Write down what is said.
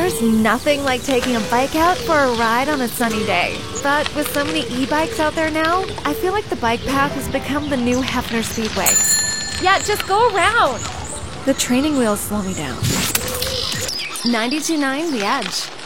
There's nothing like taking a bike out for a ride on a sunny day. But with so many e-bikes out there now, I feel like the bike path has become the new Hefner Speedway. Yeah, just go around. The training wheels slow me down. 92.9 The Edge.